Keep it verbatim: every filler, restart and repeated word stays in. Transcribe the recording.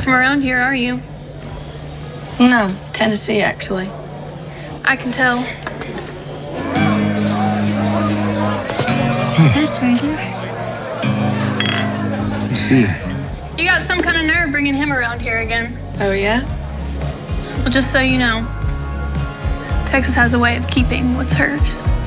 from around here, are you? No, Tennessee, actually. I can tell. That's Ryder. You see. You got some kind of nerve bringing him around here again. Oh, yeah? Well, just so you know, Texas has a way of keeping what's hers.